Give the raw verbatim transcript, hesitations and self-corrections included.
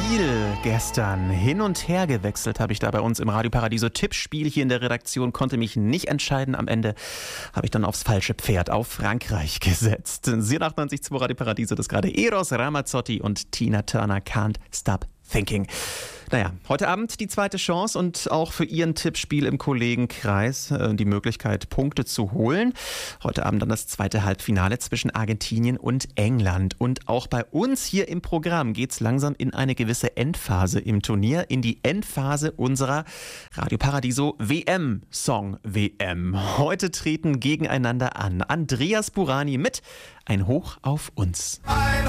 Spiel gestern. Hin und her gewechselt habe ich da bei uns im Radio Paradiso. Tippspiel hier in der Redaktion, konnte mich nicht entscheiden. Am Ende habe ich dann aufs falsche Pferd, auf Frankreich gesetzt. Sie achtundneunzig Komma zwei Radio Paradiso, das gerade Eros Ramazzotti und Tina Turner, Can't Stop Thinking. Naja, heute Abend die zweite Chance und auch für Ihren Tippspiel im Kollegenkreis äh, die Möglichkeit, Punkte zu holen. Heute Abend dann das zweite Halbfinale zwischen Argentinien und England. Und auch bei uns hier im Programm geht's langsam in eine gewisse Endphase im Turnier, in die Endphase unserer Radio Paradiso W M-Song-W M. Heute treten gegeneinander an Andreas Burani mit Ein Hoch auf uns.